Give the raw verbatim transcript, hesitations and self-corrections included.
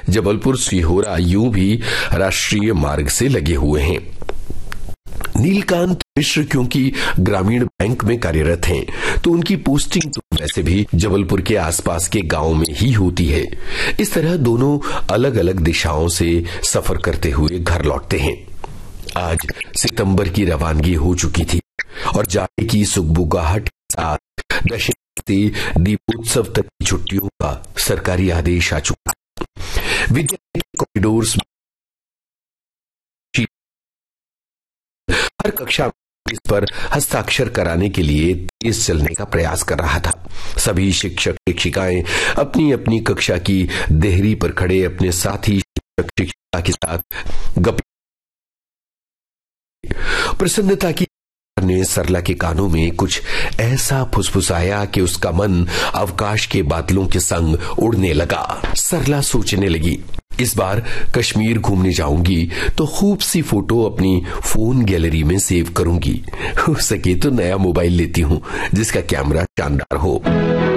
जबलपुर सिहोरा यूं भी राष्ट्रीय मार्ग से लगे हुए हैं। नीलकांत मिश्र क्योंकि ग्रामीण बैंक में कार्यरत हैं, तो उनकी पोस्टिंग तो वैसे भी जबलपुर के आसपास के गांव में ही होती है। इस तरह दोनों अलग अलग दिशाओं से सफर करते हुए घर लौटते हैं। आज सितंबर की रवानगी हो चुकी थी और जाने की सुगबुगाहट के साथ दशहरे से दीपोत्सव तक की छुट्टियों का सरकारी आदेश आ चुका। विद्यालय के कॉरिडोर्स हर कक्षा इस पर हस्ताक्षर कराने के लिए तेज चलने का प्रयास कर रहा था। सभी शिक्षक शिक्षिकाएं अपनी अपनी कक्षा की देहरी पर खड़े अपने साथी शिक्षक शिक्षिका के साथ गप प्रसन्नता की ने सरला के कानों में कुछ ऐसा फुसफुसाया कि उसका मन अवकाश के बादलों के संग उड़ने लगा। सरला सोचने लगी, इस बार कश्मीर घूमने जाऊंगी तो खूब सी फोटो अपनी फोन गैलरी में सेव करूंगी। हो सके तो नया मोबाइल लेती हूं जिसका कैमरा शानदार हो।